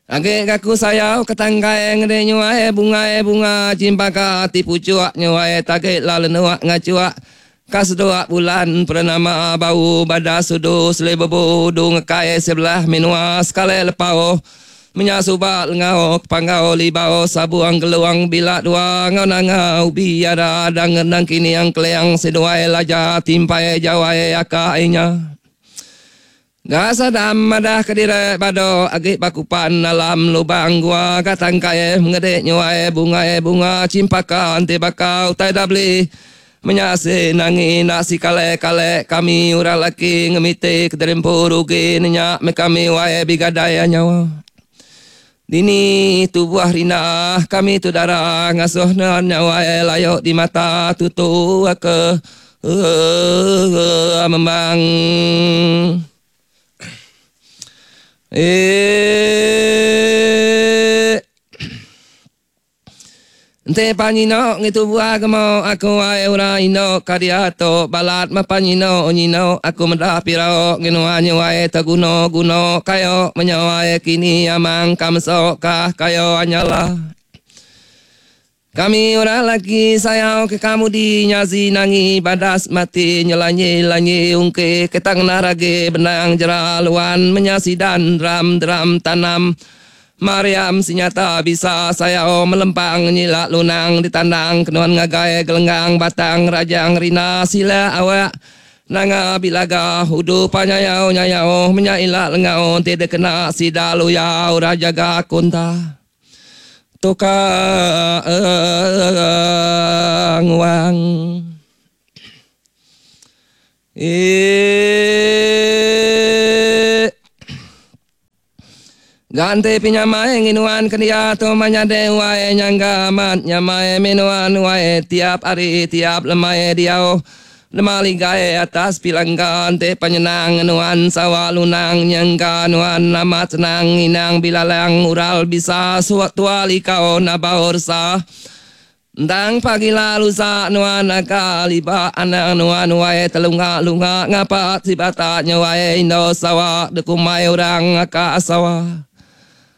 Age kaku sayau ketangkai ngede nyuai bunga cimpaka tipu cuak nyuai taget lalu nuak ngacuak kas 2 bulan pernama bau badas sudu selebebo du ngekai sebelah menua sekali lepau menyasubat ngau panggau libau sabuang geluang bila dua ngau nangau biara dangan kini yang keleang seduai laja timpai jawai akainya. Gasa dam madah kedire bado agik bakupan alam lubang gua katangkai ngedek nyuai bunga cimpaka ante bakau tai dabli menyase nangi nasi kale kami ura laki ngemite kederempo rugi nyak mekami wae bigadaya nyawa dini tu buah rina kami tu darah ngasuh nyawa layok di mata tutu ke membang Ente panino ngitu buah kemo aku wae ura ino kadiato balat mapanino onyino aku medapirao ngino anyo wae taguno guno kayo menyawae kini amang kamso kah kayo anyala. Kami ora lagi sayang ke kamu di nyazi nangi badas mati nyelanyi ungke ketang narage benang jeraluan menyasi dan dram tanam Mariam sinyata bisa saya melempang nyilak lunang ditandang kenuan ngagai gelenggang batang rajang rina sila awak nanga bilaga hudu panyayau nyayau menyailak lengau tidak kena sidalu yau rajaga kunta tukang wang Gante pinyamai nginuan kendia to manyade wae nyangga mat nyamai minuan wae tiap hari tiap lemai diau lemali gae atas pilanggan te penyenang nuan sawa lunang nyangga nuan amat senang inang bilalang ural bisa suatu ali kau nabaur sa Ndang pagi lalu sa nuan akaliba anang nuan wae telunga lunga ngapa sibatatnya wae indo sawa dekumai orang aka sawa